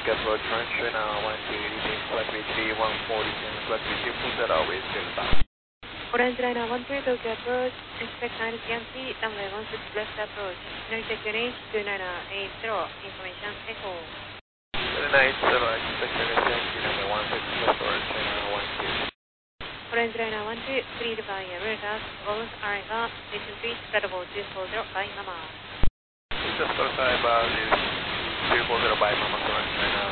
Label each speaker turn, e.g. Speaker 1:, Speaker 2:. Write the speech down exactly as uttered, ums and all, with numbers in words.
Speaker 1: get approach run China one two eighteen, flight three three one forty, and flight three two four zero, with Delta.
Speaker 2: Orange Liner one three Tokyo approach, expect nine Yankee, runway one six left approach, United Unit two nine eight zero, information echo.
Speaker 1: two nine eight zero, expect United Yankee, runway one six left, Orange Liner one two.
Speaker 2: Orange Liner one two, cleared by radar, Golden Arriva, station three, credible two four zero by Mama.
Speaker 1: Just verify about two four zero by Mama, Orange Liner